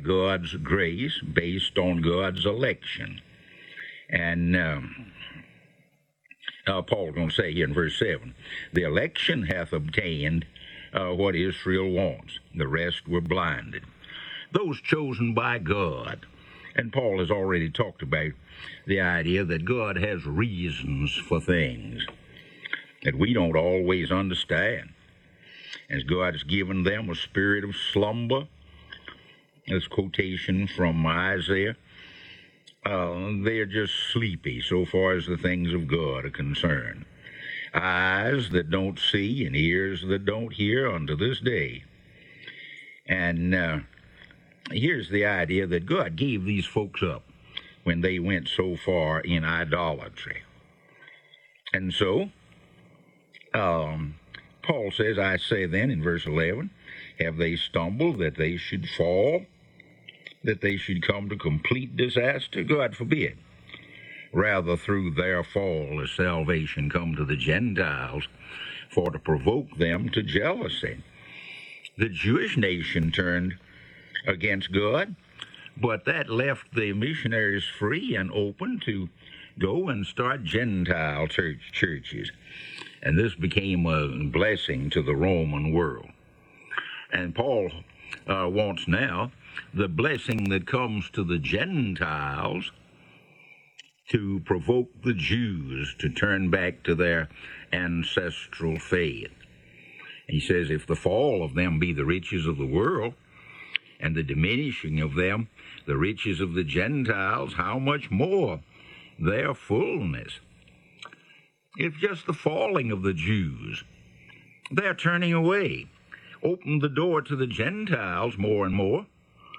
God's grace, based on God's election. And Paul's going to say here in verse 7, the election hath obtained what Israel wants. The rest were blinded. Those chosen by God. And Paul has already talked about the idea that God has reasons for things that we don't always understand. As God has given them a spirit of slumber, this quotation from Isaiah, they're just sleepy so far as the things of God are concerned. Eyes that don't see and ears that don't hear unto this day. And here's the idea that God gave these folks up when they went so far in idolatry. And so, Paul says, I say then in verse 11, have they stumbled that they should fall, that they should come to complete disaster? God forbid. Rather, through their fall is salvation come to the Gentiles, for to provoke them to jealousy. The Jewish nation turned against God, but that left the missionaries free and open to go and start Gentile churches. And this became a blessing to the Roman world. And Paul wants now the blessing that comes to the Gentiles to provoke the Jews to turn back to their ancestral faith. He says, if the fall of them be the riches of the world, and the diminishing of them the riches of the Gentiles, how much more their fullness? If just the falling of the Jews, their turning away, opened the door to the Gentiles more and more,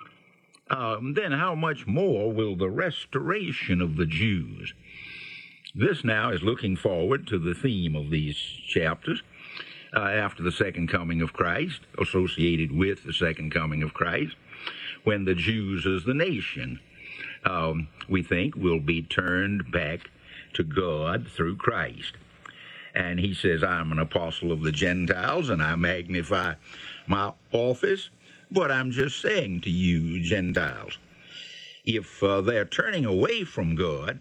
then how much more will the restoration of the Jews? This now is looking forward to the theme of these chapters, after the second coming of Christ, associated with the second coming of Christ, when the Jews as the nation, we think, will be turned back to God through Christ. And he says, I'm an apostle of the Gentiles, and I magnify my office, but I'm just saying to you, Gentiles, if they're turning away from God,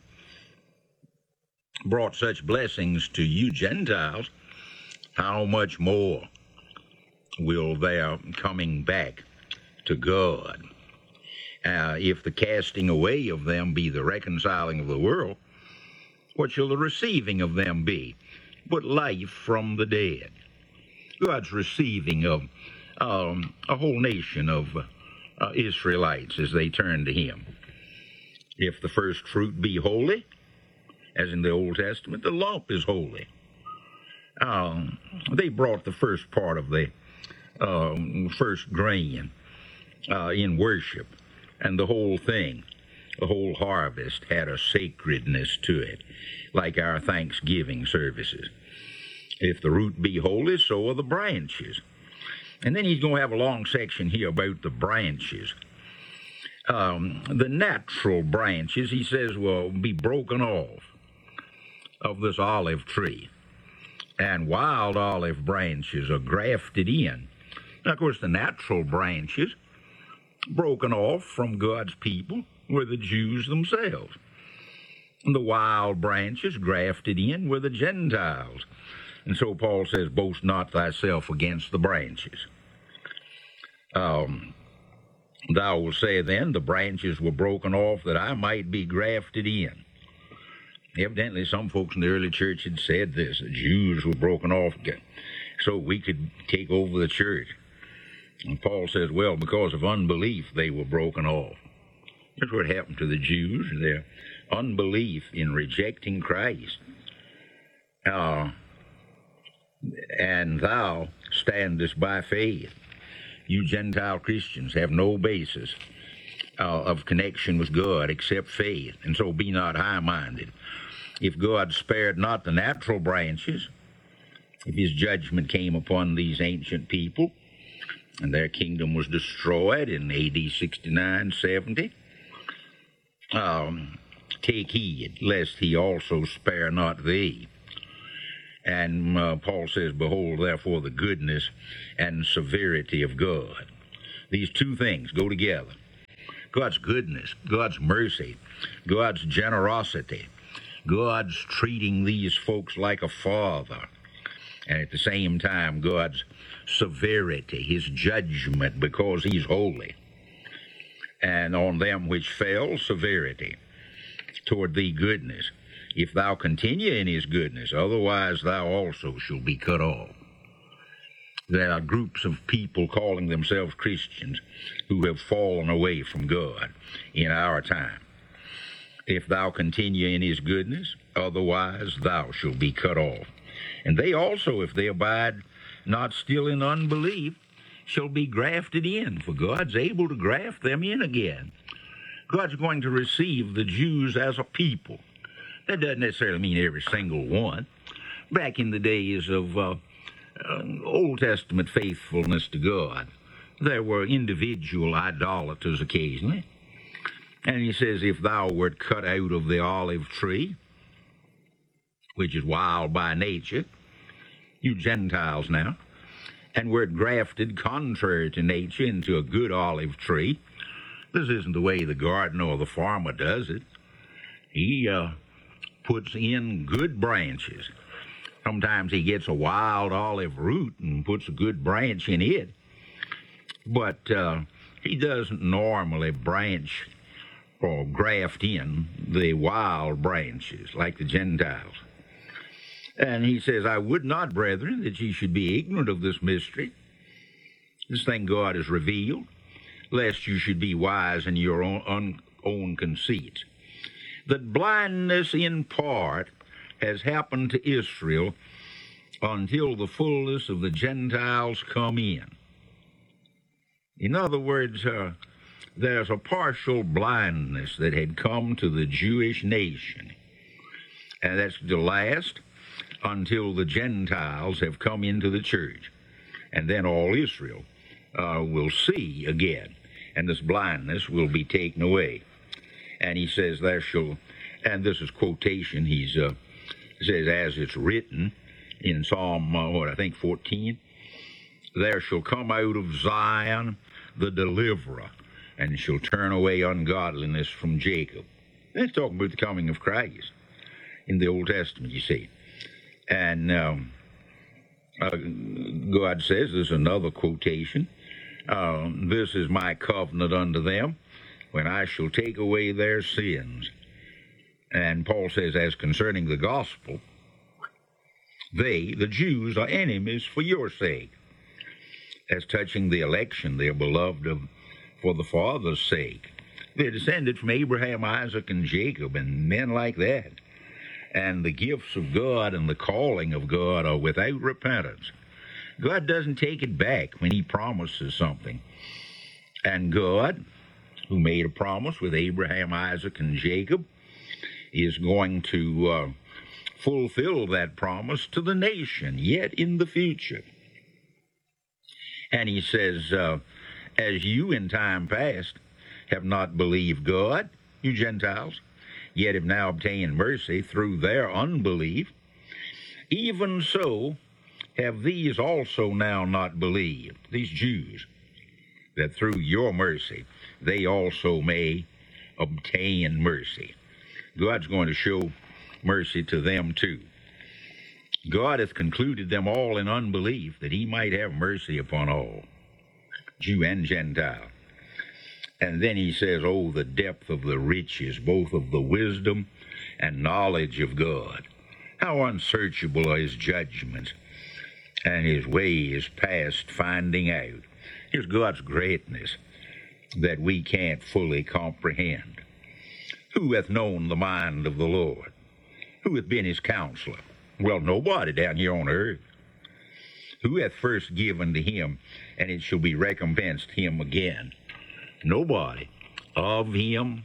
brought such blessings to you Gentiles, how much more will their coming back to God? If the casting away of them be the reconciling of the world, what shall the receiving of them be but life from the dead? God's receiving of a whole nation of Israelites as they turn to him. If the first fruit be holy, as in the Old Testament, the lump is holy. They brought the first part of the first grain in worship, and the whole thing, the whole harvest, had a sacredness to it, like our Thanksgiving services. If the root be holy, so are the branches. And then he's going to have a long section here about the branches. The natural branches, he says, will be broken off of this olive tree. And wild olive branches are grafted in. Now, of course, the natural branches broken off from God's people were the Jews themselves. And the wild branches grafted in were the Gentiles. And so Paul says, boast not thyself against the branches. Thou wilt say then, the branches were broken off that I might be grafted in. Evidently, some folks in the early church had said this, the Jews were broken off so we could take over the church. And Paul says, well, because of unbelief, they were broken off. That's what happened to the Jews, their unbelief in rejecting Christ. And thou standest by faith. You Gentile Christians have no basis of connection with God except faith, and so be not high-minded. If God spared not the natural branches, if his judgment came upon these ancient people, and their kingdom was destroyed in AD 69, 70, take heed, lest he also spare not thee. And Paul says, behold, therefore, the goodness and severity of God. These two things go together. God's goodness, God's mercy, God's generosity, God's treating these folks like a father, and at the same time, God's severity, his judgment, because he's holy. And on them which fell, severity, toward thee goodness, if thou continue in his goodness, otherwise thou also shalt be cut off. There are groups of people calling themselves Christians who have fallen away from God in our time. If thou continue in his goodness, otherwise thou shalt be cut off. And they also, if they abide not still in unbelief, shall be grafted in, for God's able to graft them in again. God's going to receive the Jews as a people. That doesn't necessarily mean every single one. Back in the days of Old Testament faithfulness to God, there were individual idolaters occasionally. And he says, if thou wert cut out of the olive tree, which is wild by nature, you Gentiles now, and wert grafted contrary to nature into a good olive tree, this isn't the way the gardener or the farmer does it. He puts in good branches. Sometimes he gets a wild olive root and puts a good branch in it. But he doesn't normally branch or graft in the wild branches like the Gentiles. And he says, I would not, brethren, that ye should be ignorant of this mystery, this thing God has revealed, lest you should be wise in your own conceits. That blindness in part has happened to Israel until the fullness of the Gentiles come in. In other words, there's a partial blindness that had come to the Jewish nation, and that's to last until the Gentiles have come into the church, and then all Israel will see again, and this blindness will be taken away. And he says, there shall, and this is quotation, he says, as it's written in Psalm, 14, there shall come out of Zion the deliverer, and shall turn away ungodliness from Jacob. That's talking about the coming of Christ in the Old Testament, you see. And God says, there's another quotation, this is my covenant unto them, when I shall take away their sins. And Paul says, as concerning the gospel, they, the Jews, are enemies for your sake. As touching the election, they are beloved for the Father's sake. They're descended from Abraham, Isaac, and Jacob, and men like that. And the gifts of God and the calling of God are without repentance. God doesn't take it back when he promises something. And God, who made a promise with Abraham, Isaac, and Jacob, is going to fulfill that promise to the nation, yet in the future. And he says, as you in time past have not believed God, you Gentiles, yet have now obtained mercy through their unbelief, even so have these also now not believed, these Jews, that through your mercy they also may obtain mercy. God's going to show mercy to them too. God hath concluded them all in unbelief, that he might have mercy upon all, Jew and Gentile. And then he says, oh, the depth of the riches, both of the wisdom and knowledge of God. How unsearchable are his judgments, and his ways past finding out. Here's God's greatness that we can't fully comprehend. Who hath known the mind of the Lord? Who hath been his counselor? Well, nobody down here on earth. Who hath first given to him, and it shall be recompensed him again? Nobody. Of him,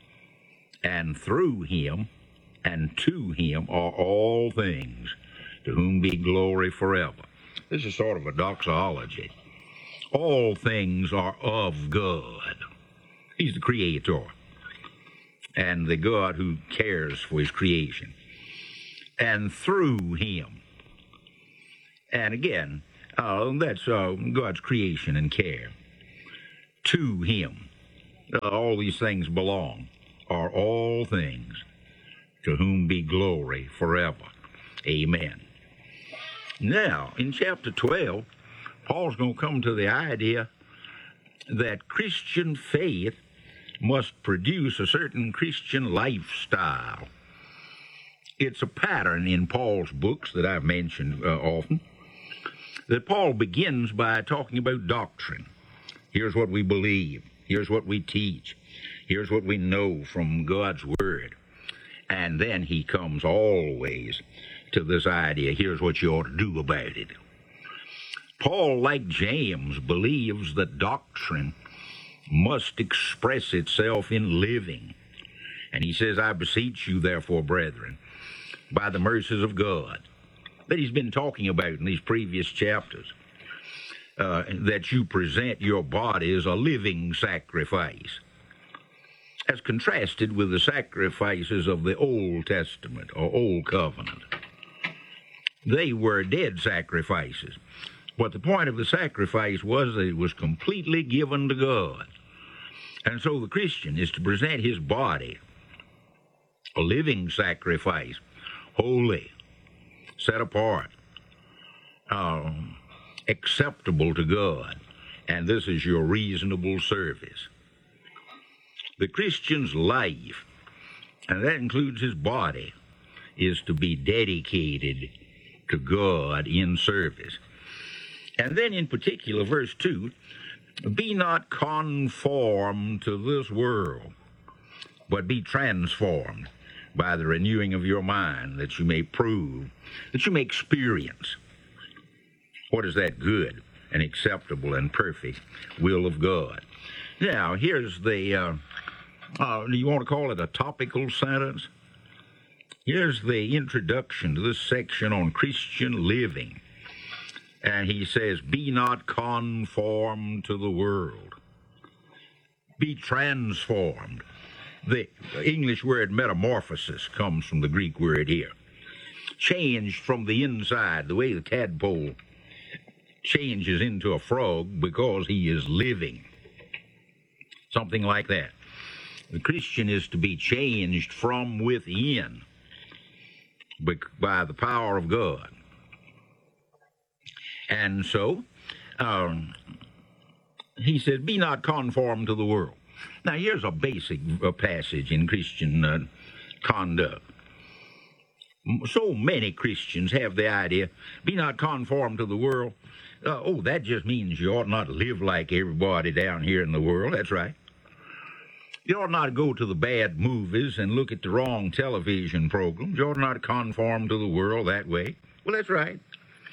and through him, and to him are all things, to whom be glory forever. This is sort of a doxology. All things are of God. He's the creator, and the God who cares for his creation. And through him. And again, that's God's creation and care. To him. all these things belong, are all things, to whom be glory forever. Amen. Now, in chapter 12, Paul's going to come to the idea that Christian faith must produce a certain Christian lifestyle. It's a pattern in Paul's books that I've mentioned often, that Paul begins by talking about doctrine. Here's what we believe. Here's what we teach. Here's what we know from God's Word. And then he comes always to this idea, here's what you ought to do about it. Paul, like James, believes that doctrine must express itself in living. And he says, I beseech you, therefore, brethren, by the mercies of God, that he's been talking about in these previous chapters, that you present your body as a living sacrifice, as contrasted with the sacrifices of the Old Testament or Old Covenant. They were dead sacrifices, but the point of the sacrifice was that it was completely given to God. And so the Christian is to present his body a living sacrifice, holy, set apart, acceptable to God, and this is your reasonable service. The Christian's life, and that includes his body, is to be dedicated to God in service. And then in particular, verse 2, be not conformed to this world, but be transformed by the renewing of your mind, that you may prove, that you may experience what is that good and acceptable and perfect will of God. Now, here's the, do you want to call it a topical sentence? Here's the introduction to this section on Christian living. And he says, be not conformed to the world. Be transformed. The English word metamorphosis comes from the Greek word here. Changed from the inside, the way the tadpole changes into a frog because he is living. Something like that. The Christian is to be changed from within by the power of God. And so, he said, be not conformed to the world. Now, here's a basic passage in Christian conduct. So many Christians have the idea, be not conformed to the world. That just means you ought not live like everybody down here in the world. That's right. You ought not go to the bad movies and look at the wrong television programs. You ought not conform to the world that way. Well, that's right.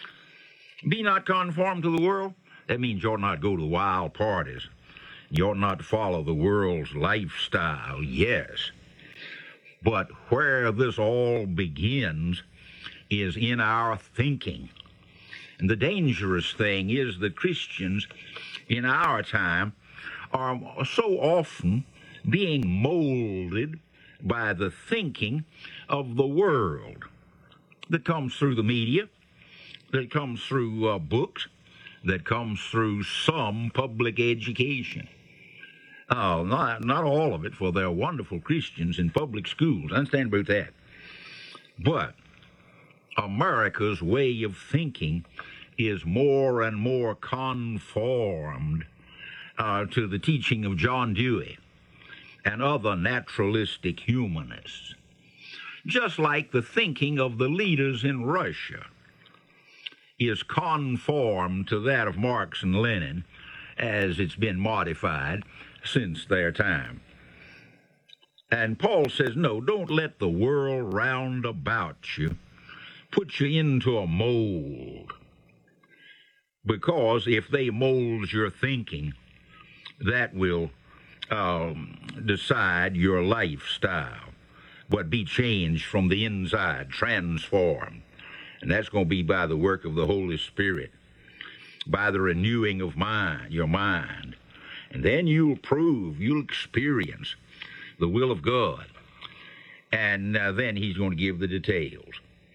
Be not conformed to the world. That means you ought not go to wild parties. You ought not follow the world's lifestyle, yes. But where this all begins is in our thinking. And the dangerous thing is that Christians in our time are so often being molded by the thinking of the world that comes through the media, that comes through books, that comes through some public education. Not all of it, for there are wonderful Christians in public schools. I understand about that. But America's way of thinking is more and more conformed to the teaching of John Dewey and other naturalistic humanists, just like the thinking of the leaders in Russia is conformed to that of Marx and Lenin as it's been modified since their time. And Paul says, no, don't let the world round about you put you into a mold, because if they mold your thinking, that will decide your lifestyle. But be changed from the inside, transformed. And that's going to be by the work of the Holy Spirit, by the renewing of your mind. And then you'll experience the will of God. And then he's going to give the details.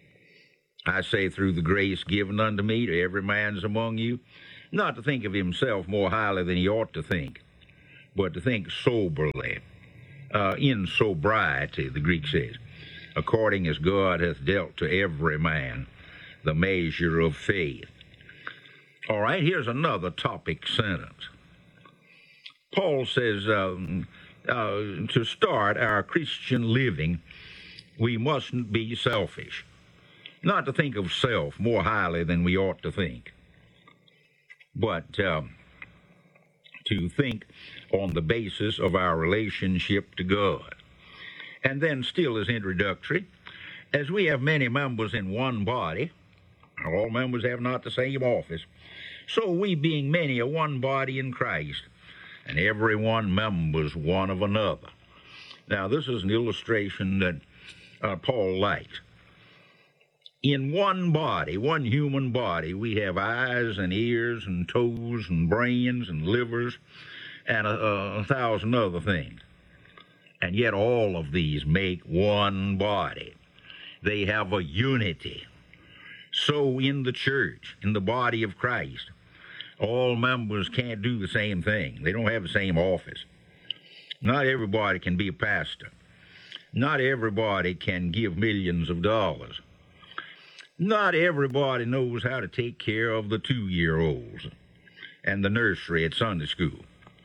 I say, through the grace given unto me to every man's among you, not to think of himself more highly than he ought to think, but to think soberly, in sobriety, the Greek says, according as God hath dealt to every man the measure of faith. All right, here's another topic sentence. Paul says, to start our Christian living, we mustn't be selfish. Not to think of self more highly than we ought to think, but to think on the basis of our relationship to God. And then still as introductory, as we have many members in one body, all members have not the same office, so we being many are one body in Christ, and every one members one of another. Now this is an illustration that Paul liked. In one body, one human body, we have eyes and ears and toes and brains and livers and a thousand other things. And yet all of these make one body. They have a unity. So in the church, in the body of Christ, all members can't do the same thing. They don't have the same office. Not everybody can be a pastor. Not everybody can give millions of dollars. Not everybody knows how to take care of the 2-year-olds and the nursery at Sunday school.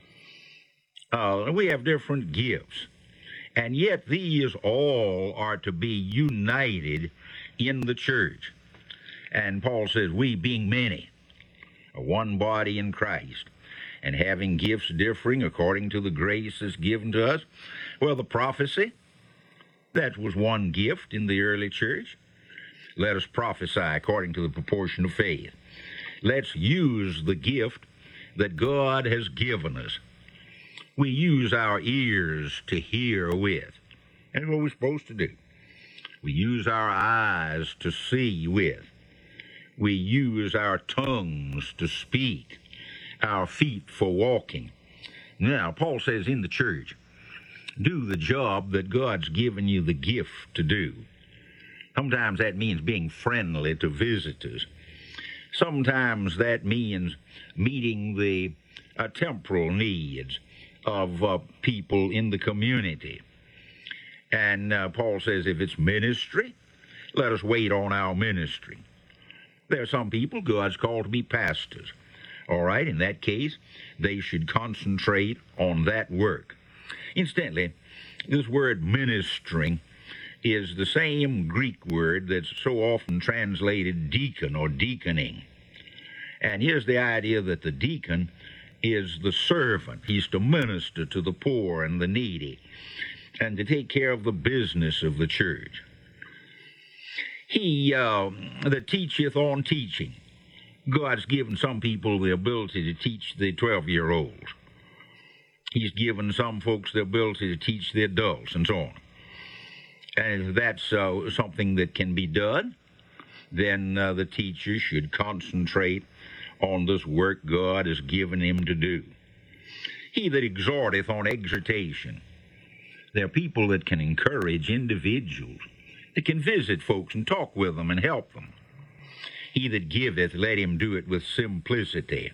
We have different gifts, and yet these all are to be united in the church. And Paul says, we being many, are one body in Christ, and having gifts differing according to the grace that's given to us. Well, the prophecy, that was one gift in the early church. Let us prophesy according to the proportion of faith. Let's use the gift that God has given us. We use our ears to hear with. That's what we're supposed to do. We use our eyes to see with. We use our tongues to speak, our feet for walking. Now, Paul says in the church, do the job that God's given you the gift to do. Sometimes that means being friendly to visitors. Sometimes that means meeting the temporal needs of people in the community. And Paul says if it's ministry, let us wait on our ministry. There are some people God's called to be pastors. All right, in that case, they should concentrate on that work. Incidentally, this word ministering is the same Greek word that's so often translated deacon or deaconing. And here's the idea that the deacon is the servant. He's to minister to the poor and the needy and to take care of the business of the church. He that teacheth on teaching. God's given some people the ability to teach the 12-year-olds. He's given some folks the ability to teach the adults and so on. And if that's something that can be done, then the teacher should concentrate on this work God has given him to do. He that exhorteth on exhortation. There are people that can encourage individuals, that can visit folks and talk with them and help them. He that giveth, let him do it with simplicity,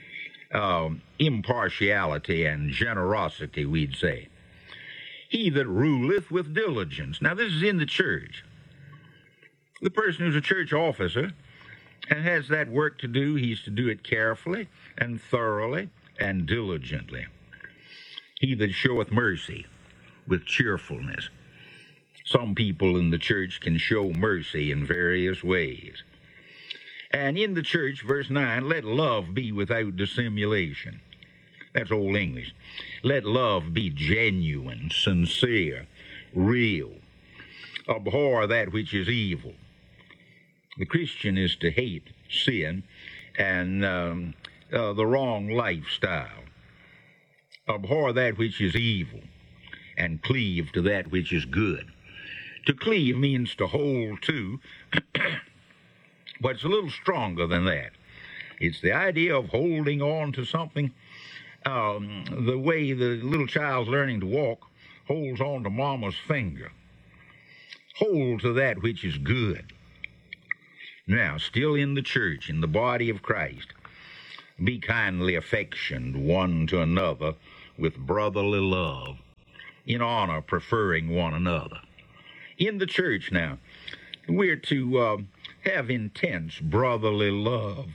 impartiality, and generosity, we'd say. He that ruleth with diligence. Now, this is in the church. The person who's a church officer and has that work to do, he's to do it carefully and thoroughly and diligently. He that showeth mercy with cheerfulness. Some people in the church can show mercy in various ways. And in the church, verse 9, let love be without dissimulation. That's Old English. Let love be genuine, sincere, real. Abhor that which is evil. The Christian is to hate sin and the wrong lifestyle. Abhor that which is evil and cleave to that which is good. To cleave means to hold to, but it's a little stronger than that. It's the idea of holding on to something the way the little child's learning to walk holds on to mama's finger. Hold to that which is good. Now, still in the church, in the body of Christ, be kindly affectioned one to another with brotherly love, in honor preferring one another. In the church now, we're to have intense brotherly love,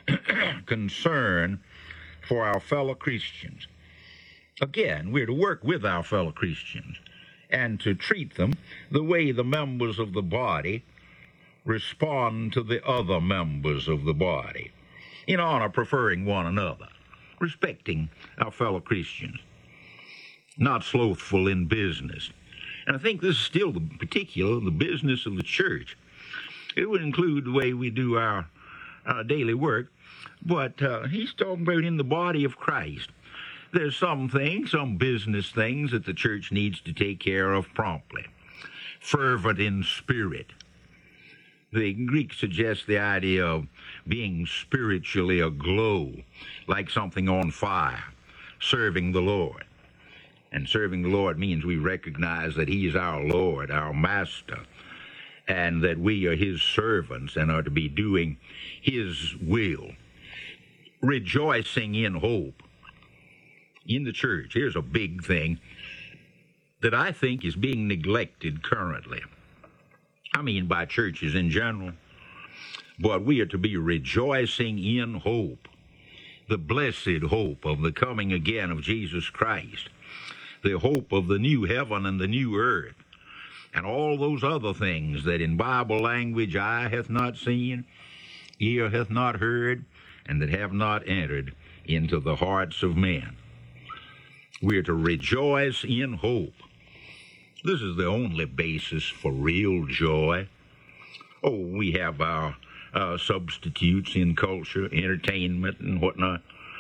concern for our fellow Christians. Again, we're to work with our fellow Christians and to treat them the way the members of the body respond to the other members of the body, in honor preferring one another, respecting our fellow Christians, not slothful in business. And I think this is still the business of the church. It would include the way we do our daily work, but he's talking about in the body of Christ. There's some business things that the church needs to take care of promptly. Fervent in spirit. The Greek suggests the idea of being spiritually aglow, like something on fire, serving the Lord. And serving the Lord means we recognize that He is our Lord, our Master, and that we are His servants and are to be doing His will. Rejoicing in hope. In the church, here's a big thing that I think is being neglected currently. I mean by churches in general. But we are to be rejoicing in hope, the blessed hope of the coming again of Jesus Christ, the hope of the new heaven and the new earth, and all those other things that in Bible language eye hath not seen, ear hath not heard, and that have not entered into the hearts of men. We are to rejoice in hope. This is the only basis for real joy. Oh, we have our substitutes in culture, entertainment, and whatnot.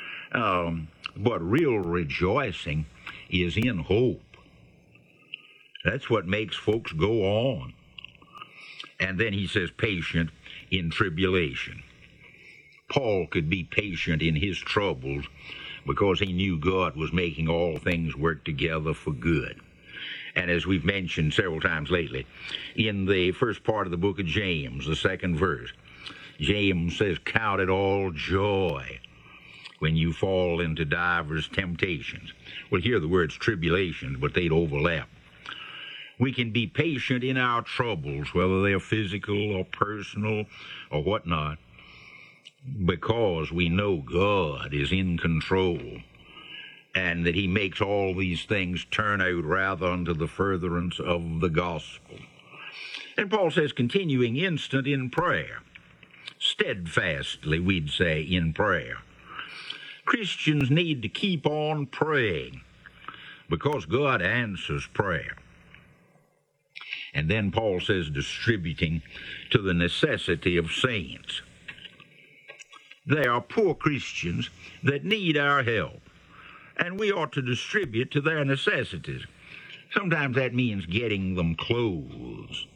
But real rejoicing is in hope. That's what makes folks go on. And then he says, patient in tribulation. Paul could be patient in his troubles because he knew God was making all things work together for good. And as we've mentioned several times lately, in the first part of the book of James, the second verse, James says, count it all joy when you fall into divers temptations. Well, here the words tribulations, but they'd overlap. We can be patient in our troubles, whether they're physical or personal or whatnot, because we know God is in control and that He makes all these things turn out rather unto the furtherance of the gospel. And Paul says, continuing instant in prayer, steadfastly, we'd say, in prayer. Christians need to keep on praying because God answers prayer. And then Paul says, distributing to the necessity of saints. There are poor Christians that need our help, and we ought to distribute to their necessities. Sometimes that means getting them clothes.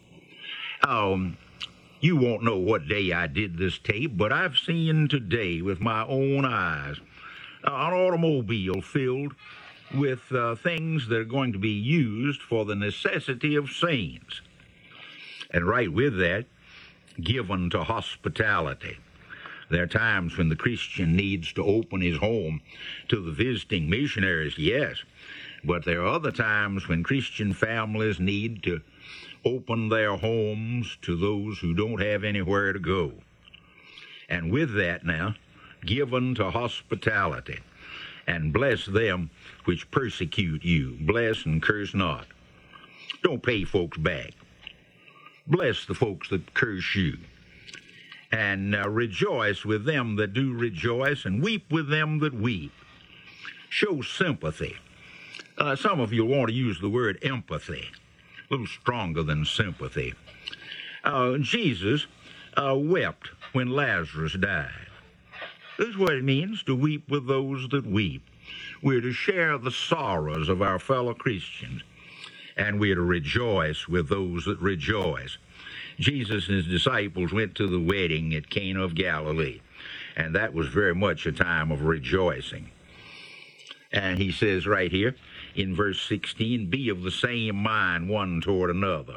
You won't know what day I did this tape, but I've seen today with my own eyes an automobile filled with things that are going to be used for the necessity of saints. And right with that, given to hospitality. There are times when the Christian needs to open his home to the visiting missionaries, yes, but there are other times when Christian families need to open their homes to those who don't have anywhere to go. And with that now, given to hospitality, and bless them which persecute you. Bless and curse not. Don't pay folks back. Bless the folks that curse you. And rejoice with them that do rejoice, and weep with them that weep. Show sympathy. Some of you want to use the word empathy, a little stronger than sympathy. Jesus wept when Lazarus died. This is what it means to weep with those that weep. We're to share the sorrows of our fellow Christians, and we're to rejoice with those that rejoice. Jesus and his disciples went to the wedding at Cana of Galilee, and that was very much a time of rejoicing. And he says right here in verse 16, be of the same mind one toward another.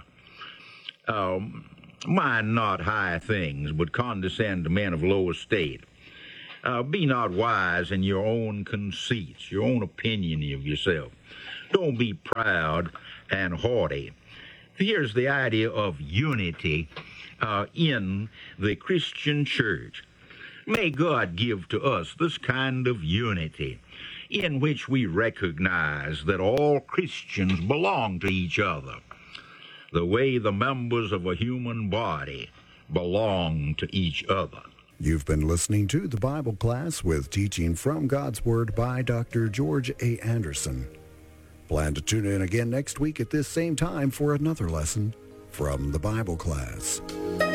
Mind not high things, but condescend to men of low estate. Be not wise in your own conceits, your own opinion of yourself. Don't be proud and haughty. Here's the idea of unity in the Christian church. May God give to us this kind of unity in which we recognize that all Christians belong to each other, the way the members of a human body belong to each other. You've been listening to the Bible Class with teaching from God's Word by Dr. George A. Anderson. Plan to tune in again next week at this same time for another lesson from the Bible Class.